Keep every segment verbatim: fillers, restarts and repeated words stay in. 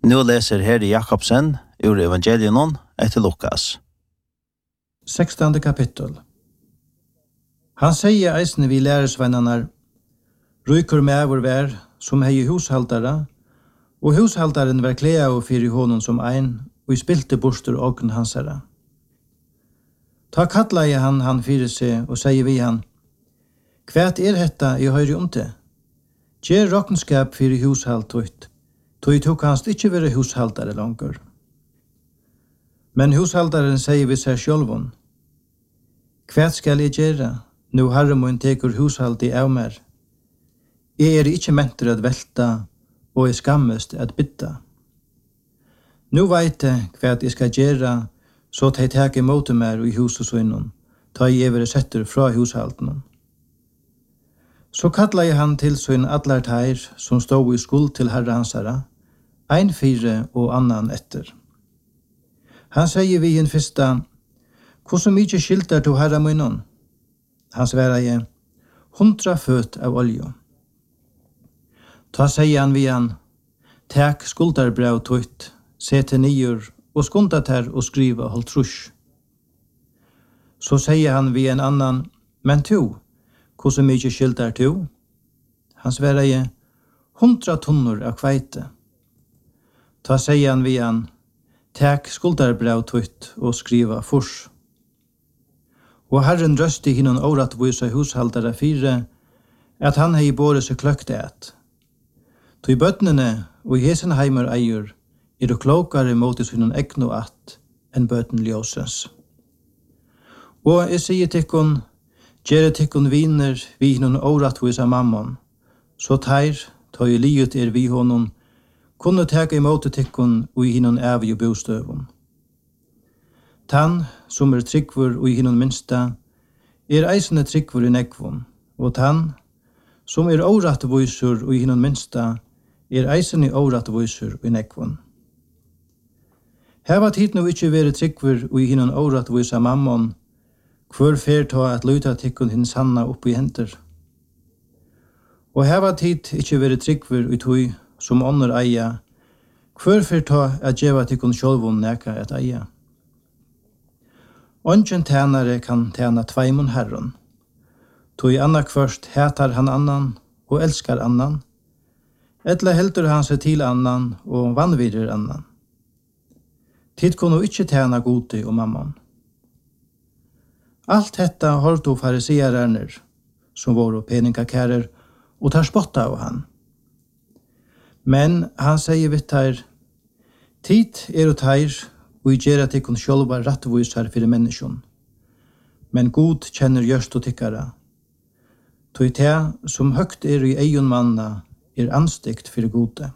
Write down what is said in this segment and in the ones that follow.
Nu läser Herre Jakobsen ur Evangelion etter Lukas. sextonde kapittel. Han sier eisne vi læresvennanar, rykur med vår vær, som hei hushaldara, og hushaldaren var klea og fyri honom som ein, og i spilte bostur ogn hansara. Ta kattleie han han fyri seg, og sier vi han, kvært er hetta i høyre om det? Gjer rokkenskap fyri hushald tøyt, tøy tok hans ikkje være hushaldare langer. Men hushaldaren sier vi seg sjølvun, kvært skal jeg gjere, nu herre mun tekur hushaldi av mer. Jeg er ikkje mentur at velta, og jeg skammest at bytta. Nu veit jeg hva jeg skal gjøre, så at jeg tek imot mer i huset sønnen, ta jeg evere setter fra hushalden. Så kallar jeg han til sønn atlar teir, som stod i skuld til herre hansara, ein fire og annan etter. Han sier vi i en fyrsta, hvordan mykje skilter to herre munnen? Han svarar jeg, hundra føt av olje. Ta sier han vi han, tek skuldarbrav tøyt, se til nier, og skunda ter og skriva holdt trus. Så sier han vi en annan, men to, hvordan mykje skilter to? Han svarar jeg, hundra tunnor av kveite. Ta sier han vi han, tek skuldarbrav tøyt og skriva fors. Og Herren røsti hinnon åratvusa hushaldara fire, at han hei båret seg kløkt et. Tui bøtnene og hesenheimer eier er du klokare mot hinnon egno at enn bøten ljósens. Og jeg sier tikkun, gjere tikkun viner vi hinnon åratvusa mammon, så teir, ta i liut er vi honom, kunne teka imot tikkun og hinnon evig og bostøvun. Tann, som er tryggvur og i hinnon minsta, er eisende tryggvur i nekvun, og tann, som er årattvusur og i hinnon minsta, er eisende årattvusur i nekvun. Heva tid nu ikkje vere tryggvur og i hinnon årattvusa mammon, hver fer ta at luta tikkun hinn sanna oppi henter. Og heva tid ikkje vere tryggvur i tui, som ånder eia, hver fer ta at djeva tikkun sjolvun neka et eia. Ongen tænare kan tæna tveimun herron. Tui anna kvørst hetar han annan og elskar annan, etla heldur han seg til annan og vanvirir annan. Tid kunne ikkje tæna gode og mammon. Alt hetta holdt og fariseerarner, som våre peningakærer, og tar spotta av han. Men han sier vitt her, tid er og teir, og i gjerra tikkun sjolva rattvusar fyrir menneskjon. Men god kjenner gjørst og tikkara. Tui te som høgt er i eion manna er anstikt fyrir gode.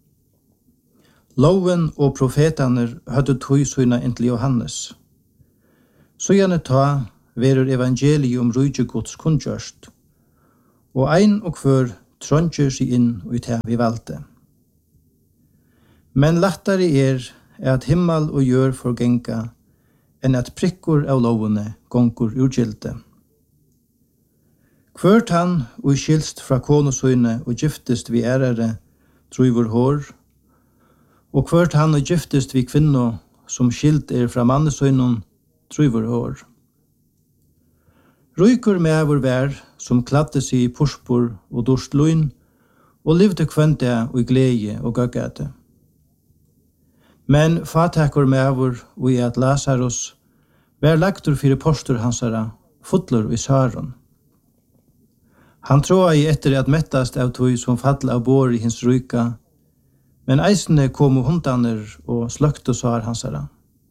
Loven og profetaner hødde tui søyna inntil Johannes. Så gjerne ta verur evangelium om rujtjegods kundgjørst, og ein og hver trondgjør seg inn og i te vi valgte. Men lattare er at himmel og jør forgenga, enn at prikkor av lovene gongur urgilde. Hvert han og skilst fra konosøyne og giftest vi ærare, truvor hår, og hvert han og giftest vi kvinno, som skilt er fra mannesøynon, truvor hår. Rykur med vår vær, som kladde seg i purspur og dorst løgn, og livde kvønte og i glede og gøggate. Men fatakor mevur og i at Lazarus var lagtur fyrir postur hansara, fotler i saron. Han tråa i etter at mettast av tog som fall av bor i hins ryka, men eisene kom hundaner og sløkte sar hansara.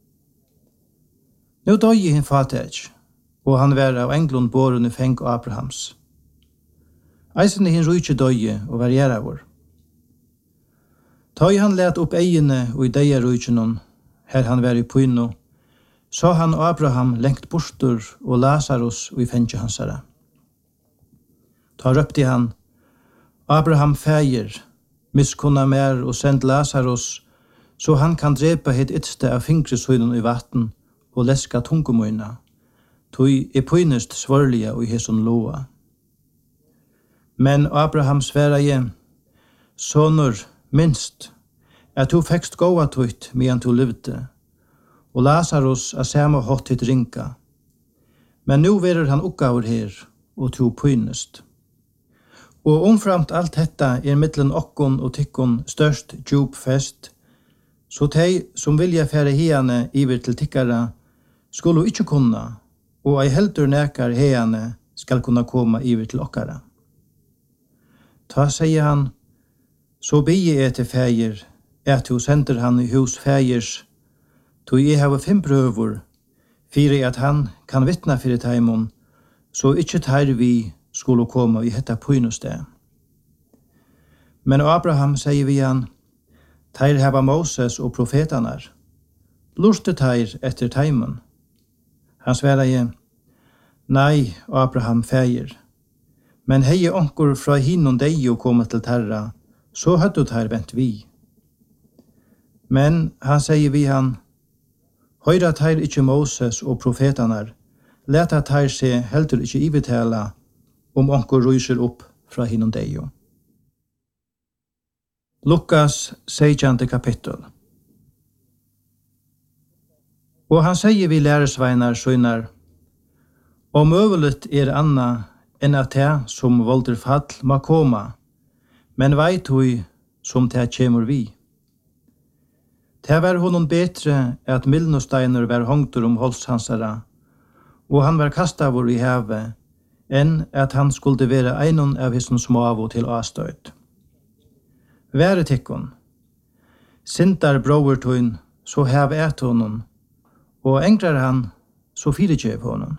Nå døg i hin fatak, og han var av englund borun i feng og Abrahams. Eisene hin ryke døg og var gjeravur. Ta i han let opp eiene og i deia rujtjenon, her han var i pyno, så han Abraham lengt bostur og Lazarus og i fengje hansara. Ta røpte han, Abraham feir, miskunna mer og send Lazarus, så han kan drepa hitt ytste av fingresøynen i vatten og leska tungumøyna, tog er pynest svørlige og i hesson loa. Men Abraham sværa je, sonur, minst, at du fekst gåa tutt medan du levde, og Lazarus er samme hatt hitt ringa. Men nu verer han oppgaver her, og du pynest. Og omframt alt detta er mittlen okkon og tykkon størst djup fest, så de som vilja fære hiane iver til tykkara, skulle ikkje kunna, og ei heldur nekar hiane skal kunna koma iver til okkara. Ta, sier han, så bie jeg til fægir, at du sender han i hus fægirs, tog jeg hava fem prøver, fyrir at han kan vittna fyrir taimon, så ikkje tar vi skulle koma i hetta pynuste. Men Abraham sier vi han, teir hava Moses og profetanar, lurte teir etter taimon. Han sværa jeg, nei, Abraham fægir, men hei onkur fra hinnon dei og koma til terra, så hadde teir vent vi. Men han sier vi han, høyra teir ikkje Moses og profetanar, leta teir se heldur ikkje ivetala om onkur ryser opp fra hinnom dei. Lukas sextonde kapittel. Og han sier vi læresveinar søgnar, om øvelet er anna enn at det som volder fall må koma, men veit hui som det kjemur vi. Det var honom betre at milnosteiner var hongtur om holshansara, og han var kastavur i havet, enn at han skulle være einon av hissen smavo til avstøyt. Være tikkun, sintar brovertun, så hav et honom, og engrar han, så firekjev honom.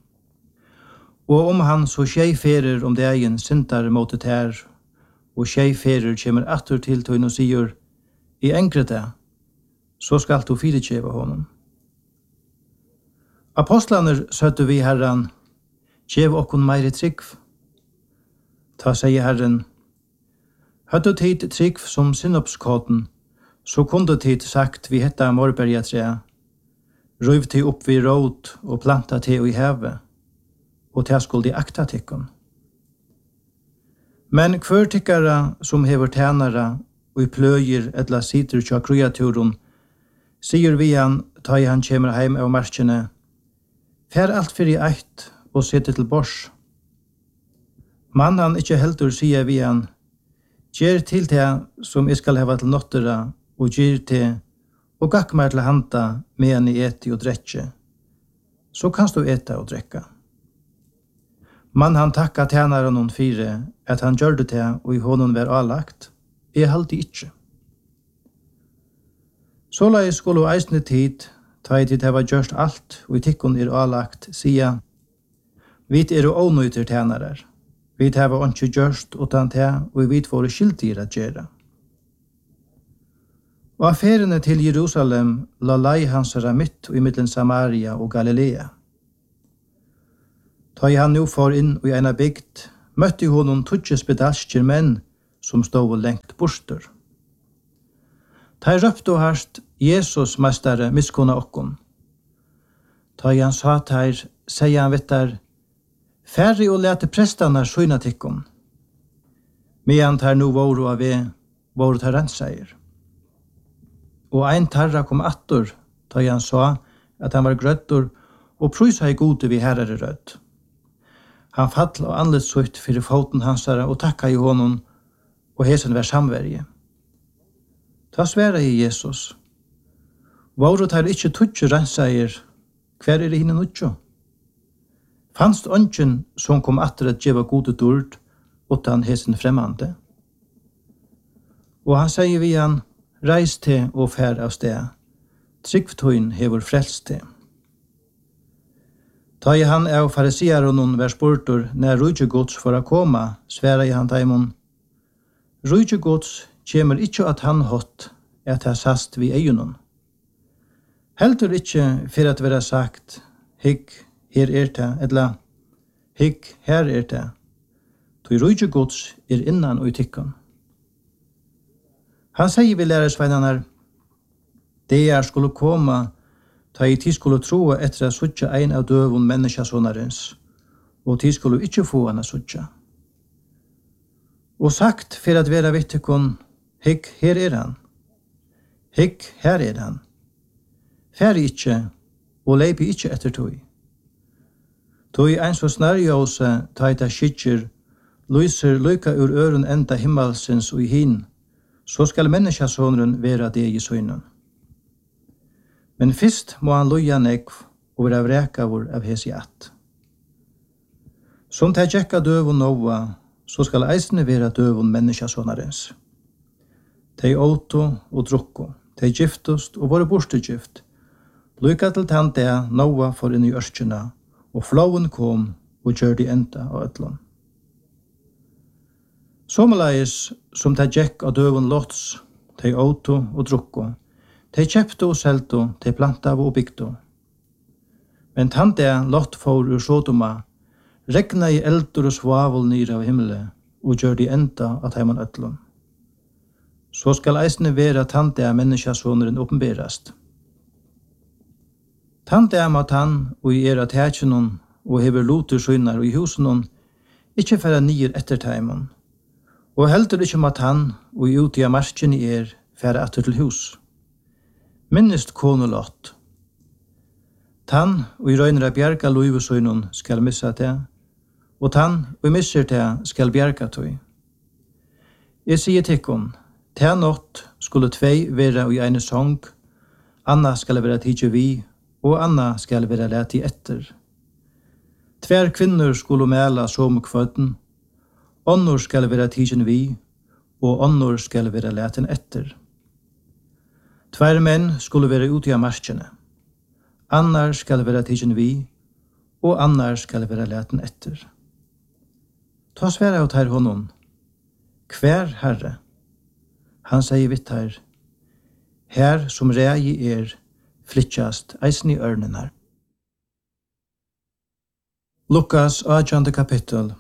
Og om han så tjeiferer om dagen sintar mot det her, og tjeiferer kjemur atur til tun og sier, i engrete, så skal du firekjeva honom. Apostlaner søtte vi Herren, kjev okkon meiri trygg. Ta sier Herren, hadde tid trygg som synopskåten, så kunde tid sagt vi hetta morbergetrea, røyv tid opp vi råd og planta tid i hevet, og til skulle de akta tikkun. Men hver tikkara som hever tænara og i pløyer etla sitter tja kreaturen, sier vi han, ta i han kjemer heim av marskene, fær alt fyrir eit og sitter til bors. Man han ikkje heldur sier vi han, gjer til det som jeg skal heva til nottera, og gjer til, og gakk meg til handa med en i eti og drekje, så kanst du eta og drekka. Man han takka tænaren hon fire, at han gjør det til, og i honom var avlagt, er halde ikkje. Såleis skulle eisne tid, ta i tid heva gjørst alt, og i tikkun er avlagt, sia, vit er og ånøyter tænarer, vit heva ikkje gjørst utan te, og vit våre skildir at gjera. Og affærene til Jerusalem la lei hansara mitt og i middelen Samaria og Galilea. Ta i han nu for inn og i ena bygd, møtte honom tutje spedalskjer menn som stod lengt borster. Ta i røpte og harst, Jesus mestare miskona okkon. Ta i han sa teir, sier han vittar, færre og lete prestana skjøyna tikkon. Medan tar nu våru av ve, våru tar renseier. Og ein tarra kom attor, ta i han sa at han var grøttor, og prysa i gode vi herre rødt. Han fall og anlet sutt fyrir foten hansara og takka i honom, og hesen var samverje. Ta sværa i Jesus. Våru tar ikkje tutsi renseier, hver er hinne nutjo? Fanst ongen som kom atter at djeva gode dord, utan hesen fremmande? Og han sier vi han, reis til og fær av sted, tryggvtøyn hever frelst til. Ta i han av farisiaronon vær spurtur når rujtjegods for å koma, sværa i han taimon. Rujtjegods kjemur ikkje at han hot at ha sast vi eionon. Heldur ikkje for at vera sagt, hikk, her er det, edla, hikk, her er det. Toi rujtjegods er innan og i tikkon. Han sier vi lærersveinanar, det er skulle koma, ta i tid skulle troa etter å suttja ein av døvun menneskasonarens, og tid skulle ikkje få hana suttja. Og sagt for at vera vittekon, hikk, her er han. Hikk, her er han. Færi ikkje, og leipi ikkje etter tog. Tog ein så snarjåse, ta ita skitjer, lyser lyka ur øren enda himmelsens og i hin, så skal menneskasonren vera det i søgnen. Men fyrst må han loja nekv og vera vrekavur av hesi att. Som ta tjekka døvun Noa, så skal eisne vera døvun menneskasonarens. Tei åto og drukko, tei giftust og vore borstegift, lyka til tann det Noa for inn i ørskjena, og flowen kom og gjør de enda av ødlån. Somaleis som ta tjekk av døvun Lots, tei åto og drukko, tei kjepto og selto, tei plantav og bygto. Men tann det Lot for ur Sodoma, regna i eldur og svavel nir av himmelen, og gjør de enda av heiman ødlån. Så skal eisne vera tann det menneskasoneren oppenberast. Tann det mat han og i era tætjenon og hever lotur synar og i husenon, ikkje færa nir etter teimen, og heldur ikkje mat han og i uti av marsken i er færa atter til hus. Minnest konu Lot. Tann og i røyner av bjerga loivesøynon skal missa det, og tann og i misser det skal bjerga tøy. Jeg sier tikkun, ta nått skulle tvei vera i eine song, anna skal vera tidje vi, og anna skal vera leti etter. Tver kvinner skulle mela som kvøtten, onnor skal vera tidjen vi, og onnor skal vera letin etter. Tver menn skulle vera ute av marskjene, annar skal vera tidjen vi, og annar skal vera letin etter. Ta sværa ut her honom, hver herre, han sier vitt her, her som rei er, flytjast eisen i ørnen her. Lukas åttjande kapittel.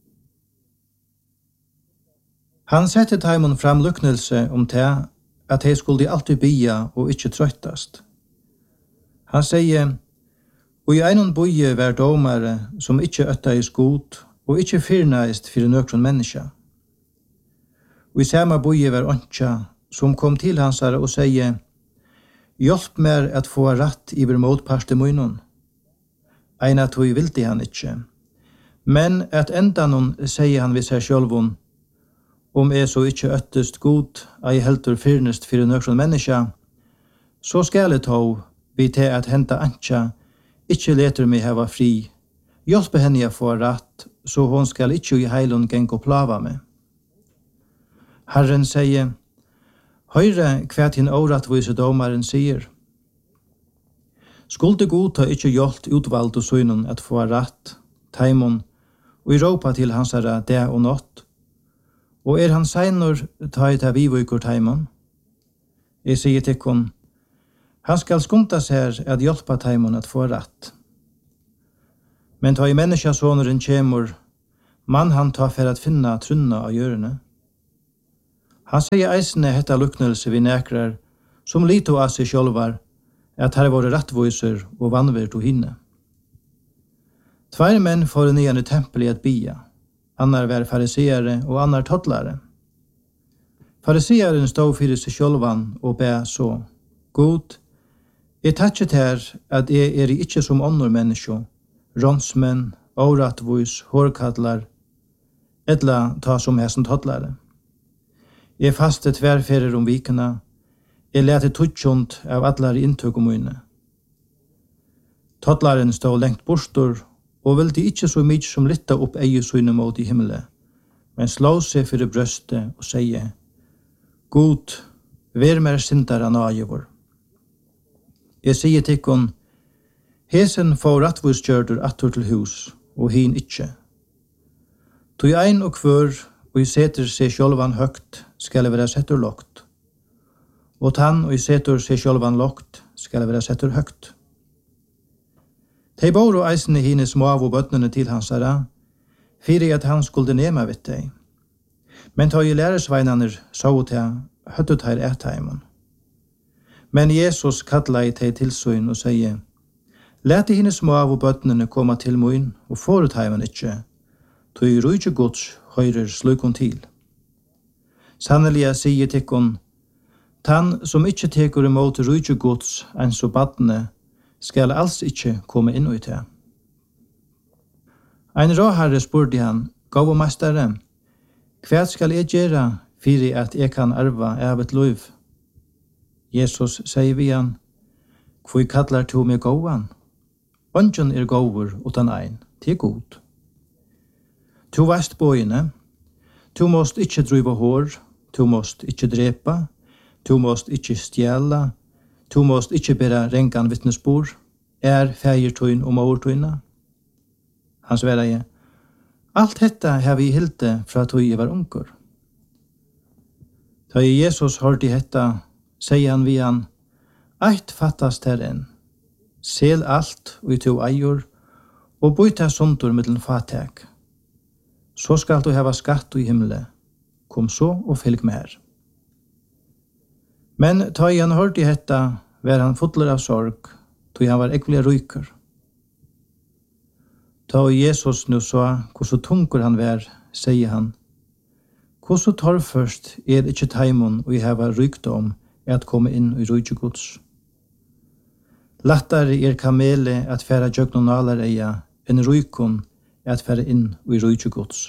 Han sette taimon fram luknelse om det at de skulle alltid bia og ikkje trøttast. Han sier, og i einon boie var domare som ikkje øtta i skot og ikkje fyrnaist fyrir nøkron menneska. Og i samme boie var ontja som kom til hansare og sier, hjelp mer at få ratt iver motparste munnen. Eina tog vildi han ikkje. Men at enda noen sier han vid seg sjølvun, om jeg så ikkje øttest god, ei heldur fyrnest fyrir nøkron menneska, så skal jeg tog vid til at henta antja, ikkje leter meg heva fri, hjelpe henne å få ratt, så hon skal ikkje i heilun geng og plava meg. Herren sier, høyre hva hin åratvise domaren sier. Skulde godta ikkje hjolt utvalgt og synen at få ratt, taimon, og i råpa til hans herre det og nått. Og er han seinor ta i ta vivuikur taimon? Jeg sier tikkun, han skal skunta seg at hjelpa taimon at få ratt. Men ta i menneskasåneren kjemur, man han ta for at finna trunna av gjørene. Han sier eisne hetta luknelse vi nekrar, som lito av seg sjølvar, at her var rattvoiser og vannvirt og hinne. Tvær menn får nian i tempelet at bia, annar var fariseere og annar tottlare. Fariseeren stod fyrir seg sjølvan og be så, God, jeg tatset her at jeg er ikkje som annor menneskjo, ronsmenn, årattvois, hårkadlar, edla ta som hesen tottlare. Jeg faste tverferer om vikene, jeg lete tutsjont av allar inntøk om mine. Tottlaren stod lengt bostor, og vildi ikkje så mykje som litta opp eie syne mot i himmelen, men slå seg fyrir brøstet og sier, God, vær mer sindar an avgjør. Jeg sier tikkun, hesen får rattvusgjørdur attur til hus, og hin ikkje. Tog ein og kvør, og i seter seg sjølvan høgt, skal vera settur lågt. Og tann og i seter seg sjølvan lågt, skal vera settur høgt. Tei bor og eisne hine smav og bøtnene til hans herra, fyrir at han skulle nema vitt deg. Men ta i læresveinaner så til høttet her etheimen. Men Jesus kalla i teg tilsyn og sier, lete hine smav og bøtnene koma til mun, og forut heimen ikkje, tog i rujtje gods høyrer slukon til. Sannelig sier tikkun, Tann som ikkje tekur imot rujtje gods enn så badne, skal alls ikkje komme inn i det. Ein råherre spurte han, gav og mestere, hva skal jeg gjøre for at jeg kan arva av et liv? Jesus sier vi han, hvor kallar to meg gåan? Ongen er gåver utan ein, til god. To veist bøyene, to måst ikkje driva hår, to måst ikkje drepa, to måst ikkje stjæla, to måst ikkje bera rengan vittnesbor, er feiertøyn og maurtøyna. Han sverra jeg, alt detta har vi hilte fra tøy jeg var unker. Da Jesus hørte detta, sier han vi han, eit fattast her enn, sel alt og i to eier, og byta sundur mittlen fatek. Så skal du hava skatt i himmelen. Kom så og fylg med her. Men ta han hørte detta, var han fotler av sorg, tog han var ekvelig ryker. Ta Jesus nu sa, hvor så tunker han var, sier han, hvor så tar først er ikkje taimon og jeg hava rykdom at komme inn i rujtjegods. Lattare er kamele at færa djøgnonalar eia, enn rykon at færa inn i rujtjegods.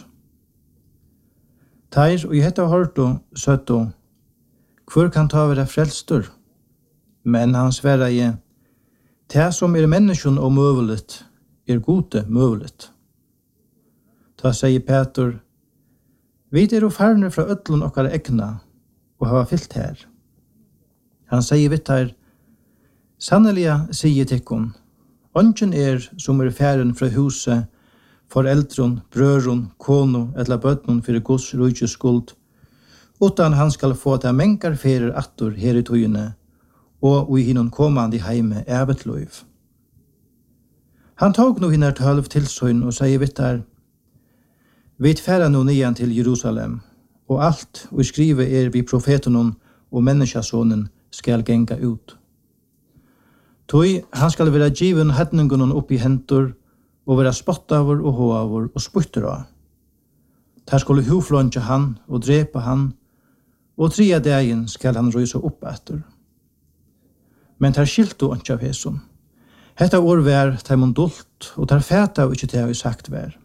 Teir, og i hetta hørto, søtto, hvor kan ta være frelstur? Men han sverra i, det som er menneskjon og møvelet, er gode møvelet. Ta sier Peter, vi er jo færne fra ødlun okkar egna, og hava fyllt her. Han sier vitt her, sanneliga sier tikkun, ongen er som er færen fra huset, foreldron, brøron, kono, etla bøtnon fyrir Guds rujtjes skuld, utan han skal få ta mengar ferir attor her i tøyene, og i hinnon komandi heime evet loiv. Han tog nu hinnar tølv tilsøyn og sier vitt her, vi færa nu nian til Jerusalem, og alt og skrive er vi profetonon og menneskasonen skal genga ut. Tøy, han skal være given hedningunon opp i hentur, og være spottavur og hoavur og spytter av. Der skulle huflånja han og drepa han, og tria dagen skal han røysa opp etter. Men der skilto ikke av hesson. Hetta år vær taimon dult, og der fæta og ikke det har sagt vær.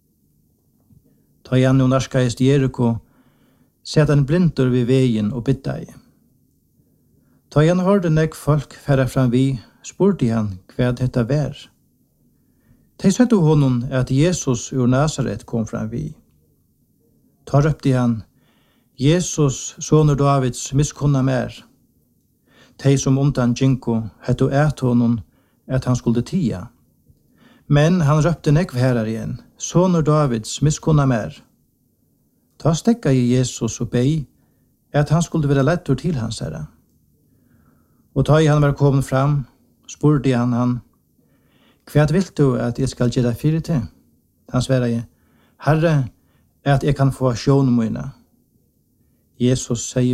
Ta igjen og narskaist Jericho, set han blindur ved veien og bytta i. Ta igjen hørte nek folk færa fram vi, spurte han hva detta vær. De sette honom at Jesus ur Nazaret kom fram vi. Ta røpte han, Jesus, sonur Davids, miskunna mer. De som undan Jinko hette et honom at han skulle tia. Men han røpte nekv herar igjen, sonur Davids, miskunna mer. Ta stekka i Jesus og bei at han skulle være lettur til hans herre. Og ta i han var kommet fram, spurte han han, hva vil du at jeg skal gjøre fyrir til? Han sverre jeg, Herre, at jeg kan få sjånen mine. Jesus sier